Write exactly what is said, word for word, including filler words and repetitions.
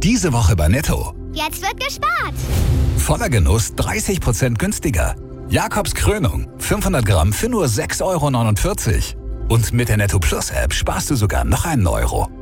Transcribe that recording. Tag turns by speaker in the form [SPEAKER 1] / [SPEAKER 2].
[SPEAKER 1] Diese Woche bei Netto.
[SPEAKER 2] Jetzt wird gespart.
[SPEAKER 1] Voller Genuss dreißig Prozent günstiger. Jakobs Krönung, fünfhundert Gramm für nur sechs Euro neunundvierzig. Und mit der Netto Plus App sparst du sogar noch einen Euro.